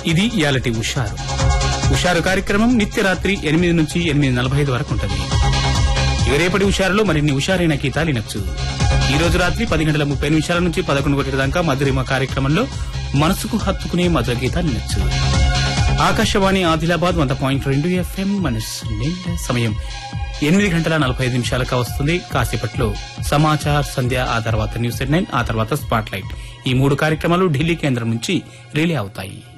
ఇది ఇయాలటి ఉషారు కార్యక్రమం నిత్య రాత్రి 8 నుంచి 8:45 వరకు ఉంటుంది. ఇక రేపటి ఉషారులో మరిన్ని ఉషారైన గీతాలు వినొచ్చు. ఈ రోజు రాత్రి 10:30 నుంచి 11 దాకా మధురిమ కార్యక్రమంలో మనసుకు హత్తుకునే మధుర గీతాలు వినొచ్చు. ఆకాశవాణి ఆదిలాబాద్ 100.2 FM మనస్సు నిండా. సమయం 8:45 వస్తుంది. కాసేపట్లో సమాచార్ సంధ్య, ఆ తర్వాత న్యూస్ ఎట్ 9, ఆ తర్వాత స్పాట్ లైట్. ఈ 3 కార్యక్రమాలు ఢిల్లీ కేంద్రం నుంచి రిలే అవుతాయి.